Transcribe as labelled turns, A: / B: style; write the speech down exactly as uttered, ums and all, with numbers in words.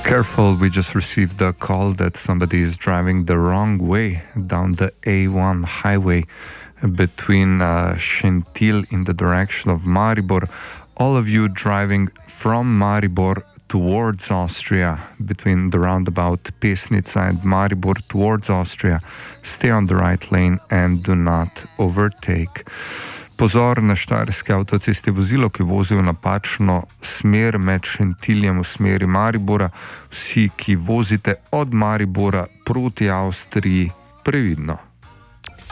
A: Careful, we just received a call that somebody is driving the wrong way down the A one highway between uh, Šentilj in the direction of Maribor. All of you driving from Maribor towards Austria, between the roundabout Pesnica and Maribor towards Austria, stay on the right lane and do not overtake. Pozor, na Štajerski avtocesti vozilo, ki vozi v napačno smer med Šentiljem v smeri Maribora. Vsi, ki vozite od Maribora proti Avstriji, previdno.